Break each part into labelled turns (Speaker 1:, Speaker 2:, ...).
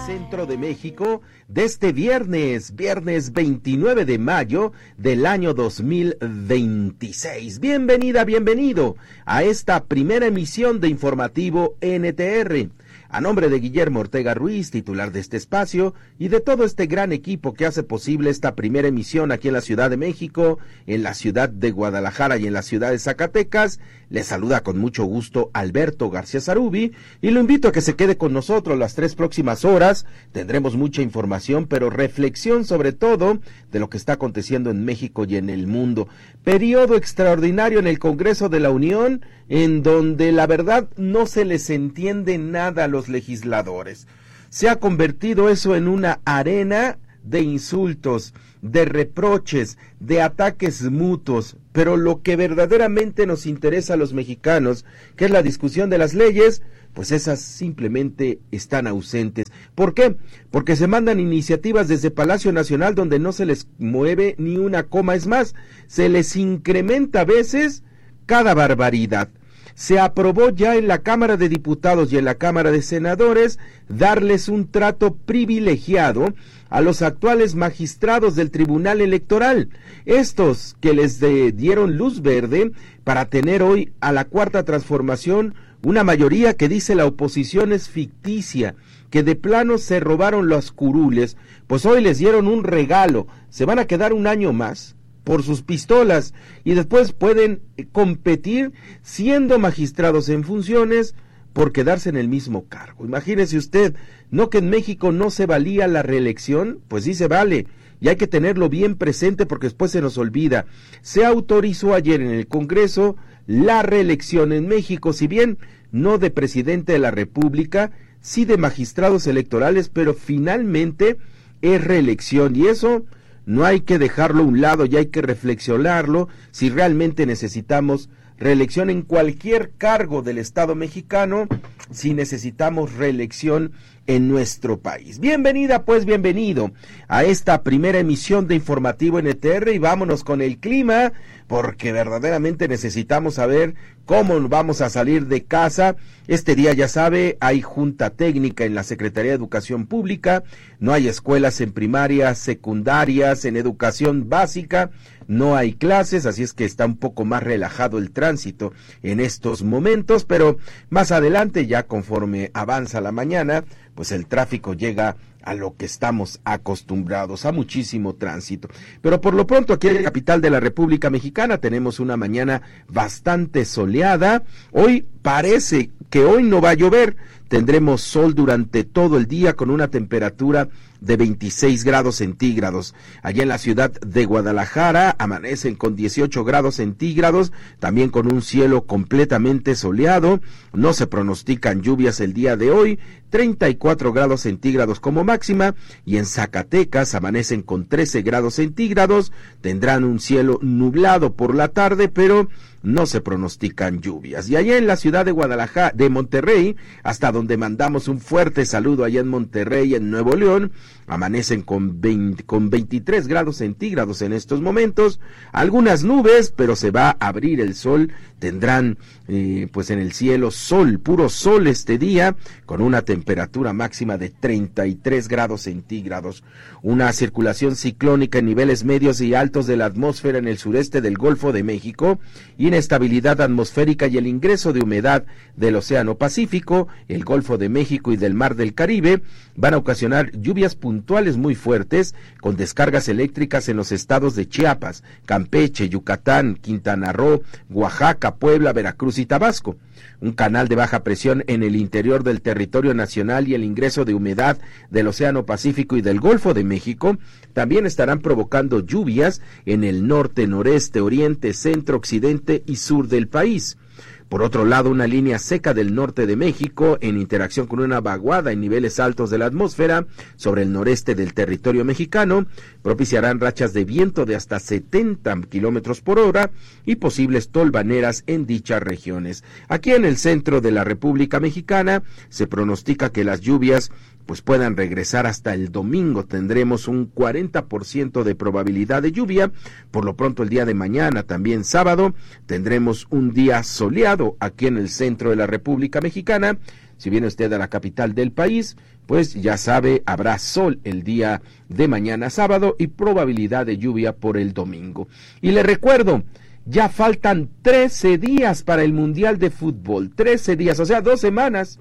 Speaker 1: centro de México de este viernes 29 de mayo del año 2026. Bienvenida, bienvenido a esta primera emisión de Informativo NTR. A nombre de Guillermo Ortega Ruiz, titular de este espacio, y de todo este gran equipo que hace posible esta primera emisión aquí en la Ciudad de México, en la ciudad de Guadalajara y en la ciudad de Zacatecas, le saluda con mucho gusto Alberto García Zarubi, y lo invito a que se quede con nosotros las 3 próximas horas. Tendremos mucha información, pero reflexión sobre todo de lo que está aconteciendo en México y en el mundo. Periodo extraordinario en el Congreso de la Unión, en donde la verdad no se les entiende nada a los legisladores. Se ha convertido eso en una arena de insultos, de reproches, de ataques mutuos, pero lo que verdaderamente nos interesa a los mexicanos, que es la discusión de las leyes, pues esas simplemente están ausentes. ¿Por qué? Porque se mandan iniciativas desde Palacio Nacional donde no se les mueve ni una coma, es más, se les incrementa a veces cada barbaridad. Se aprobó ya en la Cámara de Diputados y en la Cámara de Senadores darles un trato privilegiado a los actuales magistrados del Tribunal Electoral, estos que les dieron luz verde para tener hoy a la Cuarta Transformación una mayoría que dice la oposición es ficticia, que de plano se robaron los curules, pues hoy les dieron un regalo, se van a quedar un año más por sus pistolas y después pueden competir siendo magistrados en funciones por quedarse en el mismo cargo. Imagínese usted, ¿no que en México no se valía la reelección? Pues sí se vale, y hay que tenerlo bien presente porque después se nos olvida. Se autorizó ayer en el Congreso la reelección en México, si bien no de presidente de la República, sí de magistrados electorales, pero finalmente es reelección, y eso no hay que dejarlo a un lado, y hay que reflexionarlo si realmente necesitamos reelección en cualquier cargo del Estado mexicano, si necesitamos reelección en nuestro país. Bienvenida, pues bienvenido a esta primera emisión de Informativo NTR, y vámonos con el clima, porque verdaderamente necesitamos saber cómo vamos a salir de casa. Este día, ya sabe, hay junta técnica en la Secretaría de Educación Pública, no hay escuelas en primarias, secundarias, en educación básica, no hay clases, así es que está un poco más relajado el tránsito en estos momentos, pero más adelante, ya conforme avanza la mañana, pues el tráfico llega a lo que estamos acostumbrados, a muchísimo tránsito. Pero por lo pronto aquí en la capital de la República Mexicana tenemos una mañana bastante soleada. Hoy parece que hoy no va a llover, tendremos sol durante todo el día con una temperatura de 26 grados centígrados. Allá en la ciudad de Guadalajara amanecen con 18 grados centígrados, también con un cielo completamente soleado. No se pronostican lluvias el día de hoy, 34 grados centígrados como máxima, y en Zacatecas amanecen con 13 grados centígrados, tendrán un cielo nublado por la tarde, pero no se pronostican lluvias. Y allá en la ciudad de Guadalajara, de Monterrey, hasta donde mandamos un fuerte saludo allá en Monterrey, en Nuevo León, amanecen con 23 grados centígrados en estos momentos, algunas nubes, pero se va a abrir el sol, tendrán pues en el cielo sol, puro sol este día, con una temperatura máxima de 33 grados centígrados, una circulación ciclónica en niveles medios y altos de la atmósfera en el sureste del Golfo de México, inestabilidad atmosférica y el ingreso de humedad del Océano Pacífico, el Golfo de México y del Mar del Caribe van a ocasionar lluvias puntuales muy fuertes con descargas eléctricas en los estados de Chiapas, Campeche, Yucatán, Quintana Roo, Oaxaca, Puebla, Veracruz y Tabasco. Un canal de baja presión en el interior del territorio nacional y el ingreso de humedad del Océano Pacífico y del Golfo de México también estarán provocando lluvias en el norte, noreste, oriente, centro, occidente y sur del país. Por otro lado, una línea seca del norte de México, en interacción con una vaguada en niveles altos de la atmósfera sobre el noreste del territorio mexicano, propiciarán rachas de viento de hasta 70 kilómetros por hora y posibles tolvaneras en dichas regiones. Aquí en el centro de la República Mexicana se pronostica que las lluvias pues puedan regresar hasta el domingo. Tendremos un 40% de probabilidad de lluvia. Por lo pronto el día de mañana, también sábado, tendremos un día soleado aquí en el centro de la República Mexicana. Si viene usted a la capital del país, pues ya sabe, habrá sol el día de mañana sábado y probabilidad de lluvia por el domingo. Y le recuerdo, ya faltan 13 días para el Mundial de Fútbol, 13 días, o sea, 2 semanas.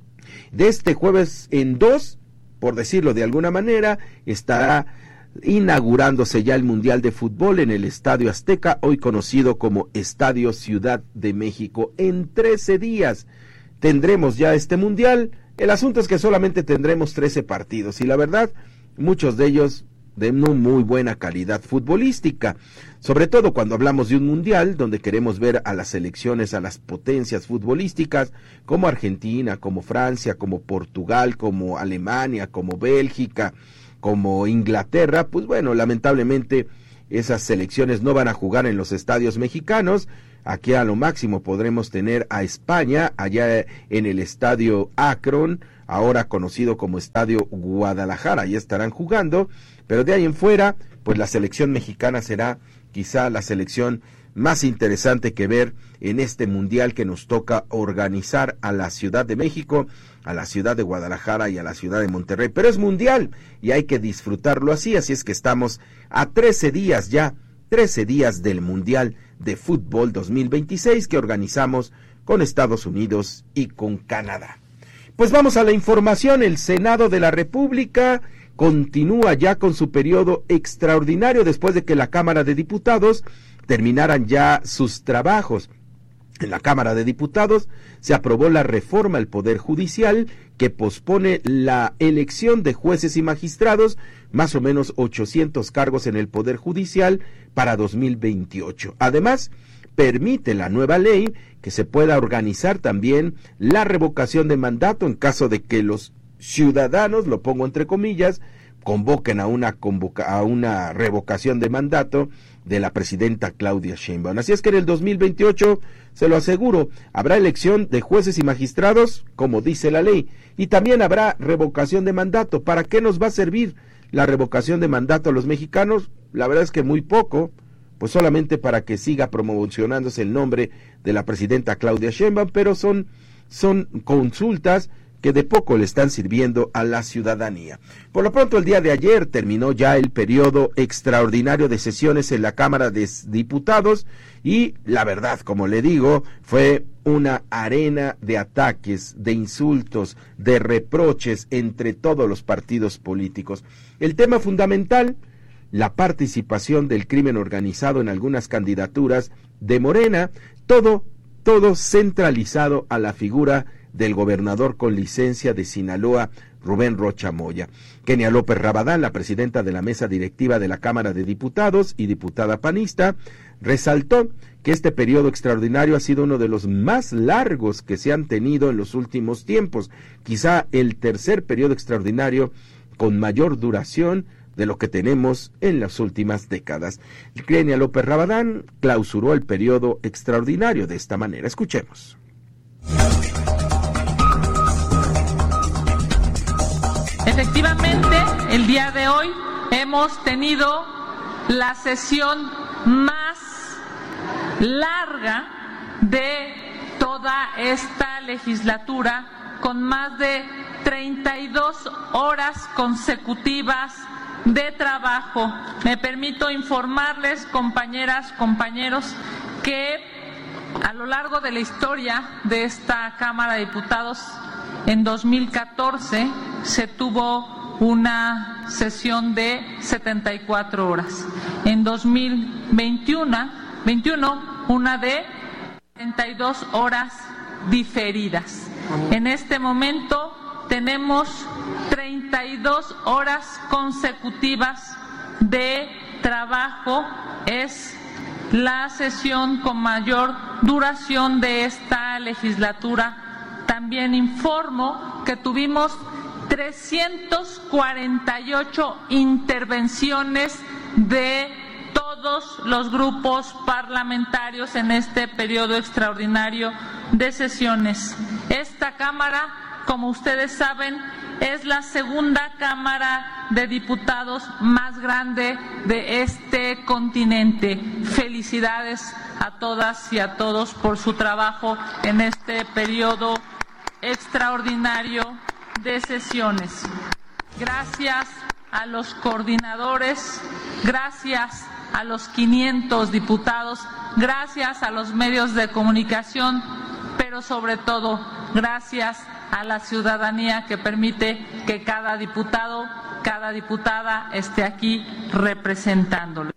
Speaker 1: De este jueves en 2, por decirlo de alguna manera, estará inaugurándose ya el Mundial de Fútbol en el Estadio Azteca, hoy conocido como Estadio Ciudad de México. En 13 días tendremos ya este Mundial. El asunto es que solamente tendremos 13 partidos y la verdad, muchos de ellos de no muy buena calidad futbolística, sobre todo cuando hablamos de un mundial donde queremos ver a las selecciones, a las potencias futbolísticas como Argentina, como Francia, como Portugal, como Alemania, como Bélgica, como Inglaterra. Pues bueno, lamentablemente esas selecciones no van a jugar en los estadios mexicanos. Aquí a lo máximo podremos tener a España allá en el estadio Akron, ahora conocido como Estadio Guadalajara, ahí estarán jugando, pero de ahí en fuera, pues la selección mexicana será quizá la selección más interesante que ver en este mundial que nos toca organizar a la Ciudad de México, a la ciudad de Guadalajara y a la ciudad de Monterrey, pero es mundial y hay que disfrutarlo así es que estamos a 13 días ya, 13 días del Mundial de Fútbol 2026 que organizamos con Estados Unidos y con Canadá. Pues vamos a la información. El Senado de la República continúa ya con su periodo extraordinario después de que la Cámara de Diputados terminaran ya sus trabajos. En la Cámara de Diputados se aprobó la reforma al Poder Judicial que pospone la elección de jueces y magistrados, más o menos 800 cargos en el Poder Judicial para 2028. Además, permite la nueva ley que se pueda organizar también la revocación de mandato en caso de que los ciudadanos, lo pongo entre comillas, convoquen a una revocación de mandato de la presidenta Claudia Sheinbaum. Así es que en el 2028, se lo aseguro, habrá elección de jueces y magistrados, como dice la ley, y también habrá revocación de mandato. ¿Para qué nos va a servir la revocación de mandato a los mexicanos? La verdad es que muy poco, pues solamente para que siga promocionándose el nombre de la presidenta Claudia Sheinbaum, pero son consultas que de poco le están sirviendo a la ciudadanía. Por lo pronto, el día de ayer terminó ya el periodo extraordinario de sesiones en la Cámara de Diputados y la verdad, como le digo, fue una arena de ataques, de insultos, de reproches entre todos los partidos políticos. El tema fundamental, la participación del crimen organizado en algunas candidaturas de Morena, todo centralizado a la figura del gobernador con licencia de Sinaloa, Rubén Rocha Moya. Kenia López Rabadán, la presidenta de la mesa directiva de la Cámara de Diputados y diputada panista, resaltó que este periodo extraordinario ha sido uno de los más largos que se han tenido en los últimos tiempos, quizá el tercer periodo extraordinario con mayor duración de lo que tenemos en las últimas décadas. Kenia López Rabadán clausuró el periodo extraordinario de esta manera. Escuchemos.
Speaker 2: Efectivamente, el día de hoy hemos tenido la sesión más larga de toda esta legislatura, con más de 32 horas consecutivas de trabajo. Me permito informarles, compañeras, compañeros, que a lo largo de la historia de esta Cámara de Diputados, en 2014 se tuvo una sesión de 74 horas. En 2021, una de 32 horas diferidas. En este momento tenemos 32 horas consecutivas de trabajo. Es la sesión con mayor duración de esta legislatura. También informo que tuvimos 348 intervenciones de todos los grupos parlamentarios en este periodo extraordinario de sesiones. Esta Cámara, como ustedes saben, es la segunda Cámara de Diputados más grande de este continente. Felicidades a todas y a todos por su trabajo en este periodo extraordinario de sesiones. Gracias a los coordinadores, gracias a los 500 diputados, gracias a los medios de comunicación, pero sobre todo gracias a la ciudadanía que permite que cada diputado, cada diputada esté aquí representándolo.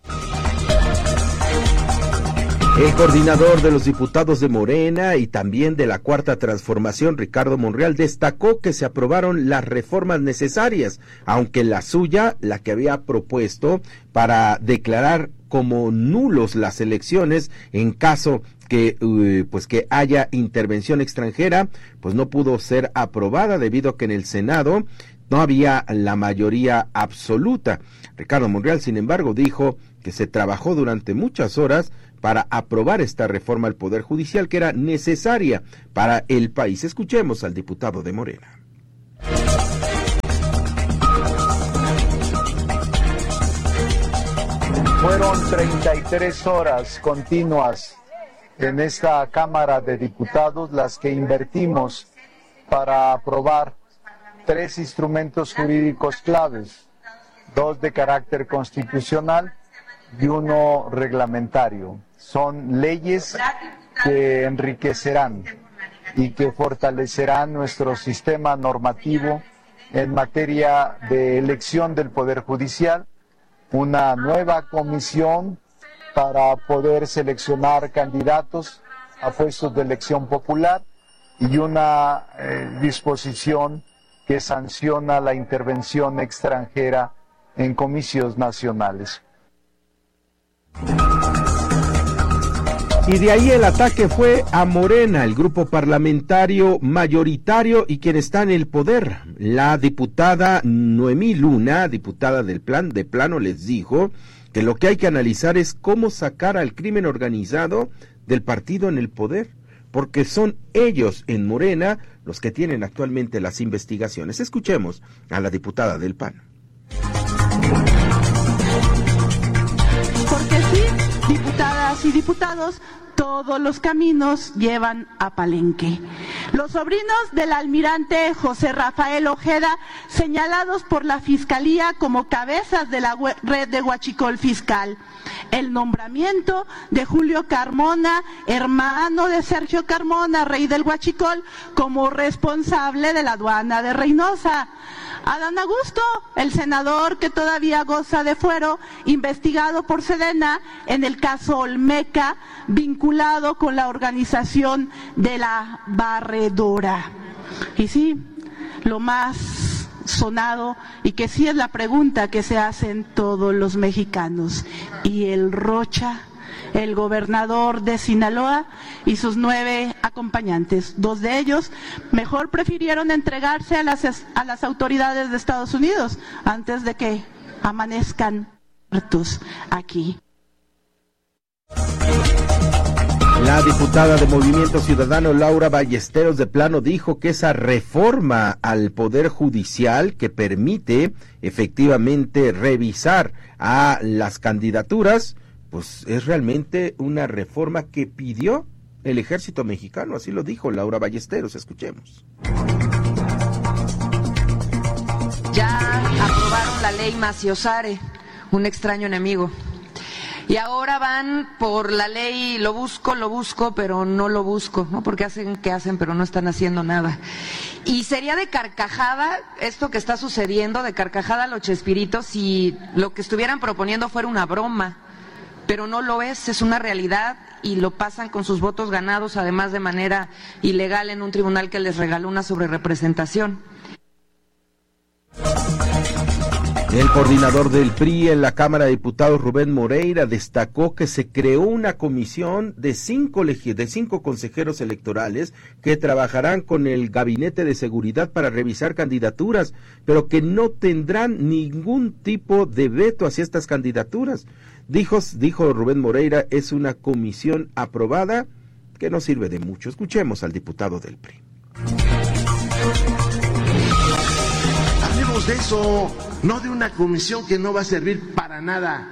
Speaker 1: El coordinador de los diputados de Morena y también de la Cuarta Transformación, Ricardo Monreal, destacó que se aprobaron las reformas necesarias, aunque la suya, la que había propuesto para declarar como nulos las elecciones en caso que que haya intervención extranjera, pues no pudo ser aprobada debido a que en el Senado no había la mayoría absoluta. Ricardo Monreal, sin embargo, dijo que se trabajó durante muchas horas para aprobar esta reforma al Poder Judicial que era necesaria para el país. Escuchemos al diputado de Morena.
Speaker 3: Fueron 33 horas continuas en esta Cámara de Diputados las que invertimos para aprobar 3 instrumentos jurídicos claves, 2 de carácter constitucional y 1 reglamentario. Son leyes que enriquecerán y que fortalecerán nuestro sistema normativo en materia de elección del Poder Judicial, una nueva comisión para poder seleccionar candidatos a puestos de elección popular y una disposición que sanciona la intervención extranjera en comicios nacionales.
Speaker 1: Y de ahí el ataque fue a Morena, el grupo parlamentario mayoritario y quien está en el poder. La diputada Noemí Luna, diputada del PAN, de plano les dijo que lo que hay que analizar es cómo sacar al crimen organizado del partido en el poder, porque son ellos en Morena los que tienen actualmente las investigaciones. Escuchemos a la diputada del PAN.
Speaker 4: Porque sí, diputadas y diputados, todos los caminos llevan a Palenque. Los sobrinos del almirante José Rafael Ojeda, señalados por la Fiscalía como cabezas de la red de huachicol fiscal. El nombramiento de Julio Carmona, hermano de Sergio Carmona, rey del huachicol, como responsable de la aduana de Reynosa. Adán Augusto, el senador que todavía goza de fuero, investigado por Sedena en el caso Olmeca, vinculado con la organización de la Barredora. Y sí, lo más sonado, y que sí es la pregunta que se hacen todos los mexicanos, ¿y el Rocha? El gobernador de Sinaloa y sus 9 acompañantes. 2 de ellos mejor prefirieron entregarse a las autoridades de Estados Unidos antes de que amanezcan muertos aquí.
Speaker 1: La diputada de Movimiento Ciudadano, Laura Ballesteros, de plano dijo que esa reforma al Poder Judicial que permite efectivamente revisar a las candidaturas, pues es realmente una reforma que pidió el ejército mexicano, así lo dijo Laura Ballesteros. Escuchemos.
Speaker 5: Ya aprobaron la ley Maciosare, un extraño enemigo. Y ahora van por la ley, lo busco, pero no lo busco, ¿no? Porque hacen que hacen, pero no están haciendo nada. Y sería de carcajada esto que está sucediendo, de carcajada a los Chespiritos, si lo que estuvieran proponiendo fuera una broma. Pero no lo es una realidad y lo pasan con sus votos ganados, además de manera ilegal en un tribunal que les regaló una sobrerepresentación.
Speaker 1: El coordinador del PRI en la Cámara de Diputados, Rubén Moreira, destacó que se creó una comisión de 5 consejeros electorales que trabajarán con el Gabinete de Seguridad para revisar candidaturas, pero que no tendrán ningún tipo de veto hacia estas candidaturas. Dijo Rubén Moreira, es una comisión aprobada que no sirve de mucho. Escuchemos al diputado del PRI.
Speaker 6: Hablemos de eso, no de una comisión que no va a servir para nada,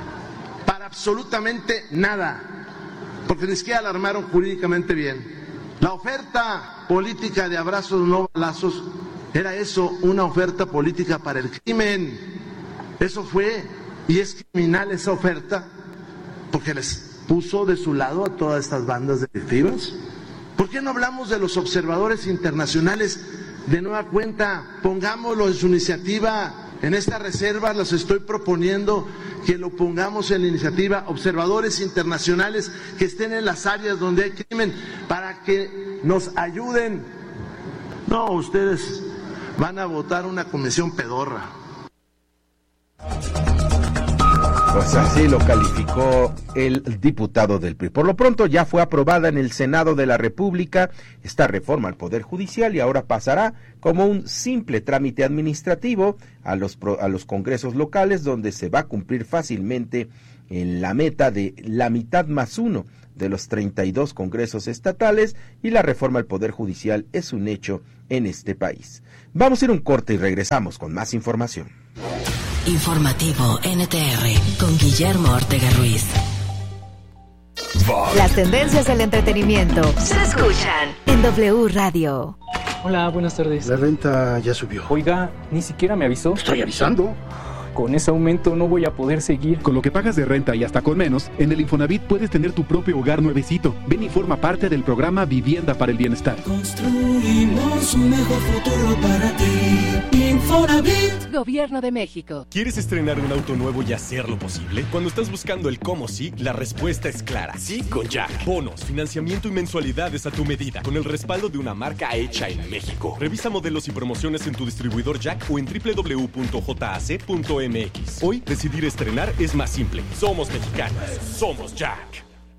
Speaker 6: para absolutamente nada, porque ni siquiera la armaron jurídicamente bien. La oferta política de abrazos no balazos era eso, una oferta política para el crimen. Eso fue, y es criminal esa oferta, porque les puso de su lado a todas estas bandas delictivas. ¿Por qué no hablamos de los observadores internacionales de nueva cuenta? Pongámoslo en su iniciativa. En esta reserva los estoy proponiendo que lo pongamos en la iniciativa, observadores internacionales que estén en las áreas donde hay crimen, para que nos ayuden. No, ustedes van a votar una comisión pedorra.
Speaker 1: Pues así lo calificó el diputado del PRI. Por lo pronto ya fue aprobada en el Senado de la República esta reforma al Poder Judicial y ahora pasará como un simple trámite administrativo a los congresos locales, donde se va a cumplir fácilmente en la meta de la mitad más uno de los 32 congresos estatales, y la reforma al Poder Judicial es un hecho en este país. Vamos a ir a un corte y regresamos con más información.
Speaker 7: Informativo NTR con Guillermo Ortega Ruiz.
Speaker 8: Las tendencias del entretenimiento se escuchan en W Radio.
Speaker 9: Hola, buenas tardes.
Speaker 10: La renta ya subió.
Speaker 9: Oiga, ni siquiera me avisó.
Speaker 10: Estoy avisando.
Speaker 9: Con ese aumento no voy a poder seguir.
Speaker 11: Con lo que pagas de renta y hasta con menos, en el Infonavit puedes tener tu propio hogar nuevecito. Ven y forma parte del programa Vivienda para el Bienestar.
Speaker 12: Construimos un mejor futuro para ti. Infonavit.
Speaker 8: Gobierno de México.
Speaker 13: ¿Quieres estrenar un auto nuevo y hacerlo posible? Cuando estás buscando el cómo sí, la respuesta es clara. Sí con Jack. Bonos, financiamiento y mensualidades a tu medida, con el respaldo de una marca hecha en México. Revisa modelos y promociones en tu distribuidor Jack o en www.jac.mx. Hoy, decidir estrenar es más simple. Somos mexicanos. Somos Jack.